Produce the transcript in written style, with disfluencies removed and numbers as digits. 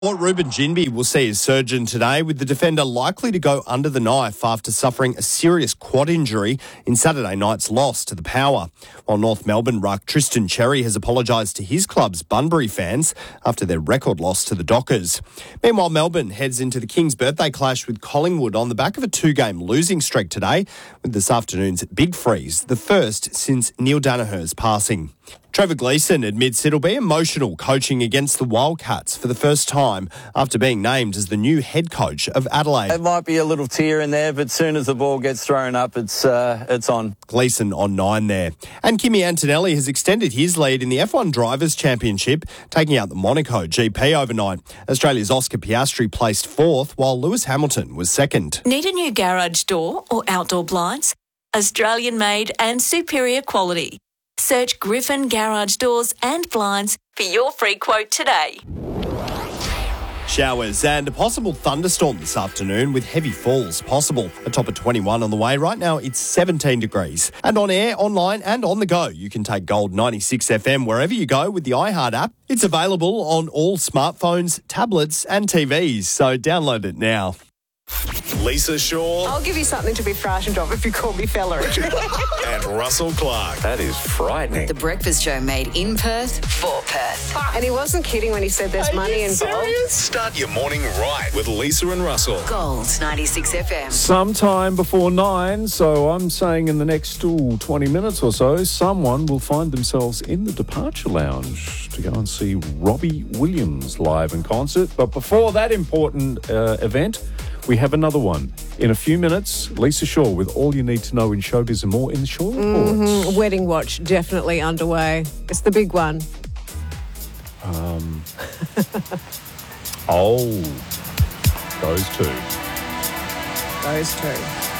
What Ruben Ginbey will see his surgeon today, with the defender likely to go under the knife after suffering a serious quad injury in Saturday night's loss to the Power. While North Melbourne ruck Tristan Cherry has apologised to his club's Bunbury fans after their record loss to the Dockers. Meanwhile, Melbourne heads into the King's birthday clash with Collingwood on the back of a 2-game losing streak today, with this afternoon's big freeze, the first since Neil Danaher's passing. Trevor Gleeson admits it'll be emotional coaching against the Wildcats for the first time after being named as the new head coach of Adelaide. It might be a little tear in there, but as soon as the ball gets thrown up, it's on. Gleeson on 9 there. And Kimi Antonelli has extended his lead in the F1 Drivers' Championship, taking out the Monaco GP overnight. Australia's Oscar Piastri placed 4th, while Lewis Hamilton was 2nd. Need a new garage door or outdoor blinds? Australian-made and superior quality. Search Griffin Garage Doors and Blinds for your free quote today. Showers and a possible thunderstorm this afternoon with heavy falls possible. A top of 21 on the way. Right now it's 17 degrees. And on air, online and on the go, you can take Gold 96 FM wherever you go with the iHeart app. It's available on all smartphones, tablets and TVs, so download it now. Lisa Shaw. I'll give you something to be frightened of if you call me fella. And Russell Clark. That is frightening. The Breakfast Show made in Perth for Perth. And he wasn't kidding when he said there's money involved. Start your morning right with Lisa and Russell. Gold 96 FM. Sometime before 9, so I'm saying in the next 20 minutes or so, someone will find themselves in the Departure Lounge to go and see Robbie Williams live in concert. But before that important event, we have another one. In a few minutes, Lisa Shaw with all you need to know in showbiz and more in the Shaw Reports. Wedding watch definitely underway. It's the big one. Those two. Those two.